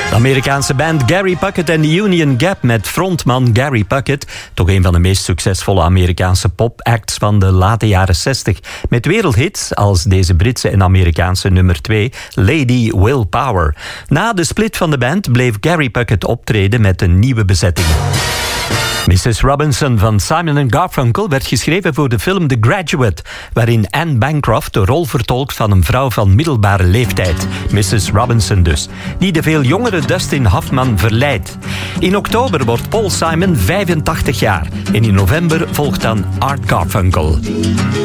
De Amerikaanse band Gary Puckett en The Union Gap met frontman Gary Puckett, toch een van de meest succesvolle Amerikaanse popacts van de late jaren 60, met wereldhits als deze Britse en Amerikaanse nummer 2, Lady Willpower. Na de split van de band bleef Gary Puckett optreden met een nieuwe bezetting. Mrs. Robinson van Simon & Garfunkel werd geschreven voor de film The Graduate, waarin Anne Bancroft de rol vertolkt van een vrouw van middelbare leeftijd, Mrs. Robinson dus, die de veel jongere Dustin Hoffman verleidt. In oktober wordt Paul Simon 85 jaar en in november volgt dan Art Garfunkel.